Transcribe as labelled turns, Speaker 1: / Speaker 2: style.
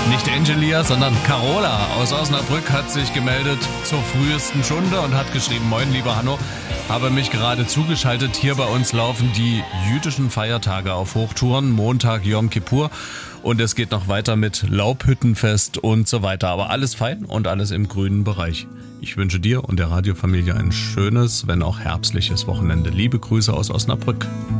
Speaker 1: Nicht Angelia, sondern Carola aus Osnabrück hat sich gemeldet zur frühesten Stunde und hat geschrieben: Moin, lieber Hanno, habe mich gerade zugeschaltet. Hier bei uns laufen die jüdischen Feiertage auf Hochtouren, Montag Yom Kippur und es geht noch weiter mit Laubhüttenfest und so weiter. Aber alles fein und alles im grünen Bereich. Ich wünsche dir und der Radiofamilie ein schönes, wenn auch herbstliches Wochenende. Liebe Grüße aus Osnabrück.